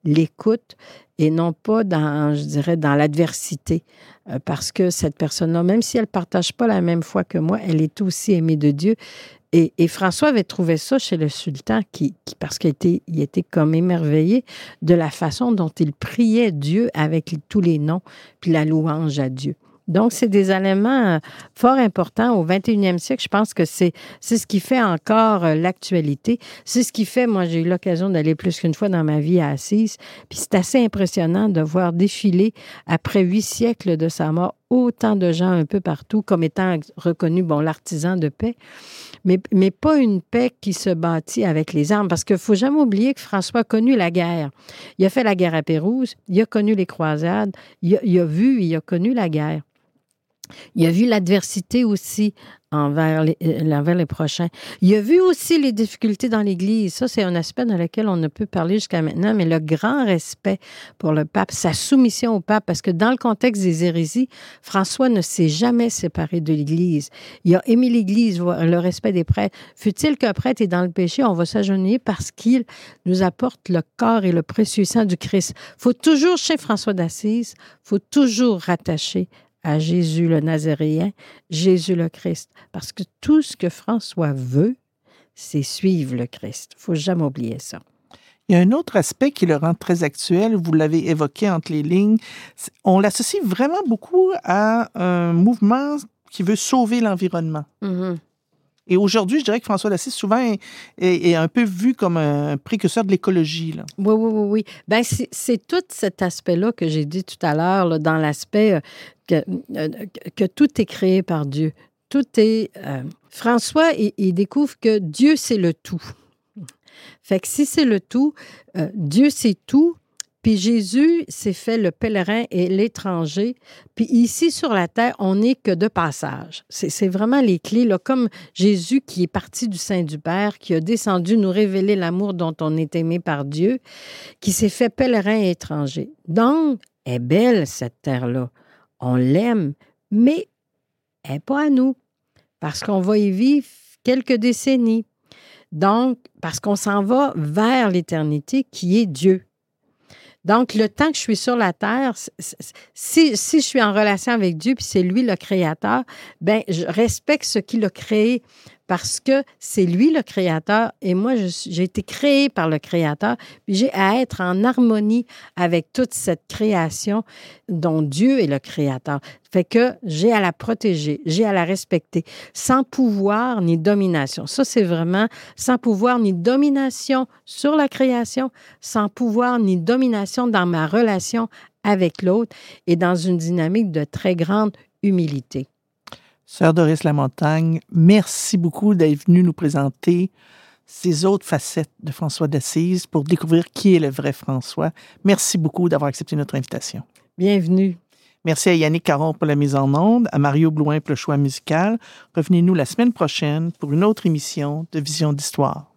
l'écoute et non pas je dirais, dans l'adversité. Parce que cette personne-là, même si elle ne partage pas la même foi que moi, elle est aussi aimée de Dieu. Et François avait trouvé ça chez le sultan, parce qu'il était comme émerveillé de la façon dont il priait Dieu avec tous les noms, puis la louange à Dieu. Donc, c'est des éléments fort importants au 21e siècle. Je pense que c'est ce qui fait encore l'actualité. C'est ce qui fait, moi, j'ai eu l'occasion d'aller plus qu'une fois dans ma vie à Assise, puis c'est assez impressionnant de voir défiler, après 8 siècles de sa mort, autant de gens un peu partout comme étant reconnus, l'artisan de paix, mais pas une paix qui se bâtit avec les armes, parce qu'il ne faut jamais oublier que François a connu la guerre. Il a fait la guerre à Pérouse, il a connu les croisades, il a connu la guerre. Il a vu l'adversité aussi envers les prochains. Il a vu aussi les difficultés dans l'Église. Ça, c'est un aspect dans lequel on ne peut parler jusqu'à maintenant, mais le grand respect pour le pape, sa soumission au pape, parce que dans le contexte des hérésies, François ne s'est jamais séparé de l'Église. Il a aimé l'Église, le respect des prêtres. Fût-il qu'un prêtre est dans le péché, on va s'agenouiller parce qu'il nous apporte le corps et le précieux sang du Christ. Il faut toujours, chez François d'Assise, il faut toujours rattacher à Jésus le Nazaréen, Jésus le Christ. Parce que tout ce que François veut, c'est suivre le Christ. Il ne faut jamais oublier ça. Il y a un autre aspect qui le rend très actuel, vous l'avez évoqué entre les lignes. On l'associe vraiment beaucoup à un mouvement qui veut sauver l'environnement. Mm-hmm. Et aujourd'hui, je dirais que François d'Assise, souvent, est un peu vu comme un précurseur de l'écologie. Là. Oui. Bien, c'est tout cet aspect-là que j'ai dit tout à l'heure, là, dans l'aspect que tout est créé par Dieu. Tout est... François, il découvre que Dieu, c'est le tout. Fait que si c'est le tout, Dieu, c'est tout. Puis Jésus s'est fait le pèlerin et l'étranger. Puis ici, sur la terre, on n'est que de passage. C'est vraiment les clés, là, comme Jésus qui est parti du sein du Père, qui a descendu nous révéler l'amour dont on est aimé par Dieu, qui s'est fait pèlerin et étranger. Donc, elle est belle, cette terre-là. On l'aime, mais elle n'est pas à nous, parce qu'on va y vivre quelques décennies. Donc, parce qu'on s'en va vers l'éternité qui est Dieu. Donc, le temps que je suis sur la terre, si je suis en relation avec Dieu, puis c'est lui le créateur, bien, je respecte ce qu'il a créé parce que c'est lui le créateur et moi, j'ai été créée par le créateur, puis j'ai à être en harmonie avec toute cette création dont Dieu est le créateur. Fait que j'ai à la protéger, j'ai à la respecter, sans pouvoir ni domination. Ça, c'est vraiment sans pouvoir ni domination sur la création, sans pouvoir ni domination dans ma relation avec l'autre et dans une dynamique de très grande humilité. Sœur Doris Lamontagne, merci beaucoup d'être venue nous présenter ces autres facettes de François d'Assise pour découvrir qui est le vrai François. Merci beaucoup d'avoir accepté notre invitation. Bienvenue. Merci à Yannick Caron pour la mise en onde, à Mario Blouin pour le choix musical. Revenez-nous la semaine prochaine pour une autre émission de Vision d'Histoire.